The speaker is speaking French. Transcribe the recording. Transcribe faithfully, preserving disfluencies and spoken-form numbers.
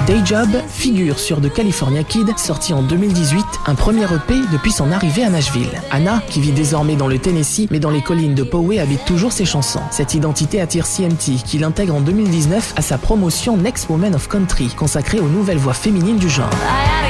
Day Job figure sur The California Kid, sorti en deux mille dix-huit, un premier E P depuis son arrivée à Nashville. Anna, qui vit désormais dans le Tennessee, mais dans les collines de Poway, habite toujours ses chansons. Cette identité attire C M T, qui l'intègre en deux mille dix-neuf à sa promotion Next Woman of Country, consacrée aux nouvelles voix féminines du genre.